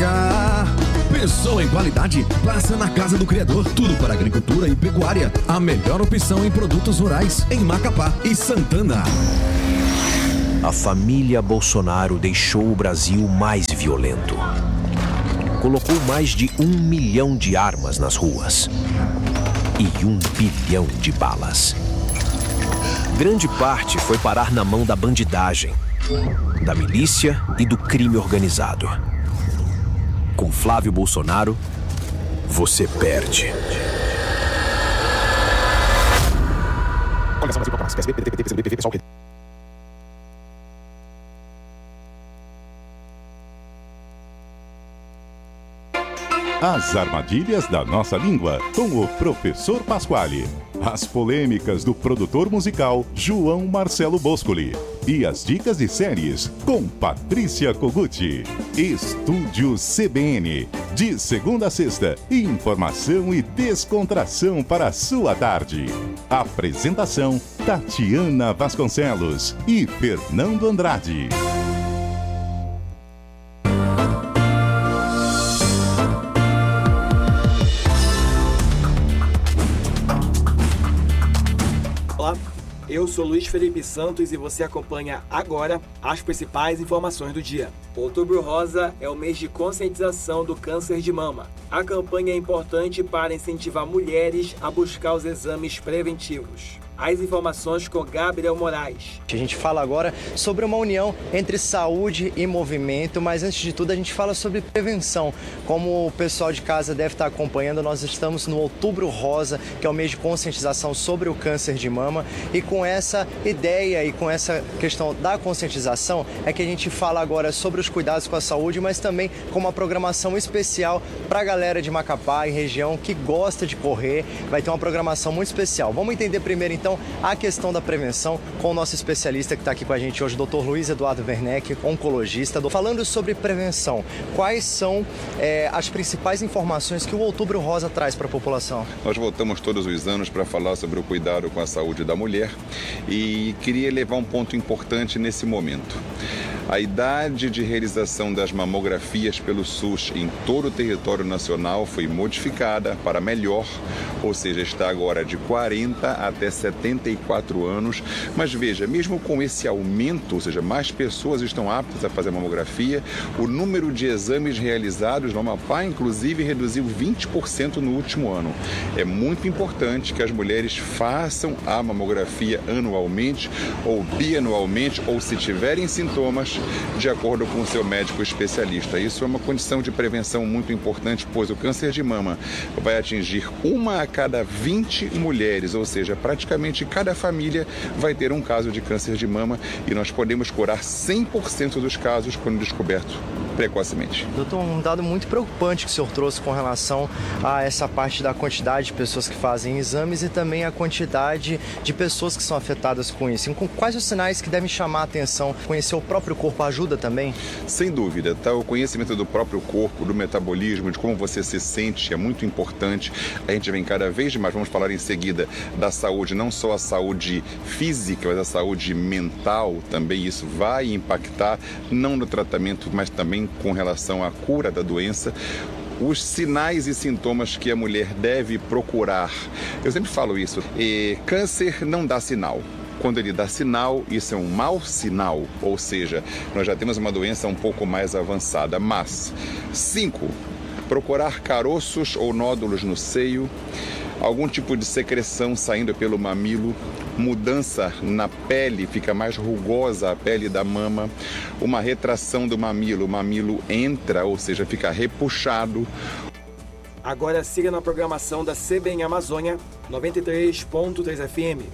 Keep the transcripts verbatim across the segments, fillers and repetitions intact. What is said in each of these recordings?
cá. Pensou em qualidade? Passa na Casa do Criador. Tudo para agricultura e pecuária. A melhor opção em produtos rurais em Macapá e Santana. A família Bolsonaro deixou o Brasil mais violento. Colocou mais de um milhão de armas nas ruas. E um bilhão de balas. Grande parte foi parar na mão da bandidagem, da milícia e do crime organizado. Com Flávio Bolsonaro, você perde. As armadilhas da nossa língua, com o professor Pasquale. As polêmicas do produtor musical João Marcelo Boscoli. E as dicas de séries com Patrícia Koguchi. Estúdio C B N. De segunda a sexta, informação e descontração para a sua tarde. Apresentação Tatiana Vasconcelos e Fernando Andrade. Olá, eu sou Luiz Felipe Santos e você acompanha agora as principais informações do dia. Outubro Rosa é o mês de conscientização do câncer de mama. A campanha é importante para incentivar mulheres a buscar os exames preventivos. As informações com Gabriel Moraes. A gente fala agora sobre uma união entre saúde e movimento, mas antes de tudo a gente fala sobre prevenção. Como o pessoal de casa deve estar acompanhando, nós estamos no Outubro Rosa, que é o mês de conscientização sobre o câncer de mama, e com essa ideia e com essa questão da conscientização é que a gente fala agora sobre os cuidados com a saúde, mas também com uma programação especial para a galera de Macapá e região que gosta de correr. Vai ter uma programação muito especial. Vamos entender primeiro então a questão da prevenção com o nosso especialista que está aqui com a gente hoje, doutor Luiz Eduardo Werneck, oncologista. Falando sobre prevenção, quais são é, as principais informações que o Outubro Rosa traz para a população? Nós voltamos todos os anos para falar sobre o cuidado com a saúde da mulher e queria levar um ponto importante nesse momento. A idade de realização das mamografias pelo SUS em todo o território nacional foi modificada para melhor, ou seja, está agora de quarenta até setenta e quatro anos. Mas veja, mesmo com esse aumento, ou seja, mais pessoas estão aptas a fazer mamografia, o número de exames realizados no Amapá, inclusive, reduziu vinte por cento no último ano. É muito importante que as mulheres façam a mamografia anualmente ou bianualmente, ou se tiverem sintomas, de acordo com o seu médico especialista. Isso é uma condição de prevenção muito importante, pois o câncer de mama vai atingir uma a cada vinte mulheres, ou seja, praticamente cada família vai ter um caso de câncer de mama e nós podemos curar cem por cento dos casos quando descoberto precocemente. Doutor, um dado muito preocupante que o senhor trouxe com relação a essa parte da quantidade de pessoas que fazem exames e também a quantidade de pessoas que são afetadas com isso. Quais os sinais que devem chamar a atenção? Conhecer o próprio corpo ajuda também? Sem dúvida, tá? O conhecimento do próprio corpo, do metabolismo, de como você se sente é muito importante. A gente vem cada vez mais, vamos falar em seguida da saúde, não só a saúde física, mas a saúde mental também. Isso vai impactar, não no tratamento, mas também com relação à cura da doença. Os sinais e sintomas que a mulher deve procurar. Eu sempre falo isso, e câncer não dá sinal. Quando ele dá sinal, isso é um mau sinal, ou seja, nós já temos uma doença um pouco mais avançada. Mas, cinco, procurar caroços ou nódulos no seio, algum tipo de secreção saindo pelo mamilo, mudança na pele, fica mais rugosa a pele da mama, uma retração do mamilo, o mamilo entra, ou seja, fica repuxado. Agora siga na programação da C B N Amazônia noventa e três ponto três F M.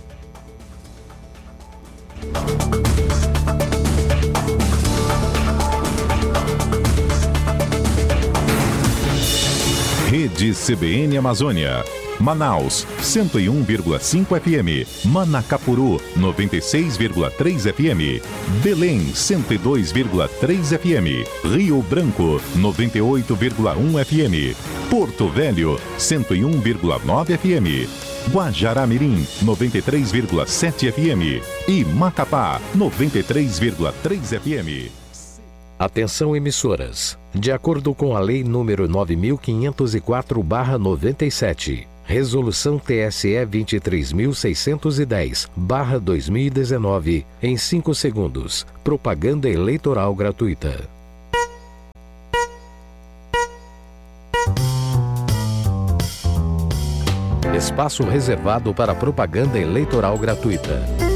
Rede C B N Amazônia. Manaus, cento e um vírgula cinco F M. Manacapuru, noventa e seis vírgula três F M. Belém, cento e dois vírgula três F M. Rio Branco, noventa e oito vírgula um F M. Porto Velho, cento e um vírgula nove F M. Guajará-Mirim, noventa e três vírgula sete F M. E Macapá, noventa e três vírgula três F M. Atenção, emissoras. De acordo com a Lei número nove mil quinhentos e quatro barra noventa e sete, Resolução T S E vinte e três mil seiscentos e dez barra dois mil e dezenove, em cinco segundos, propaganda eleitoral gratuita. Espaço reservado para propaganda eleitoral gratuita.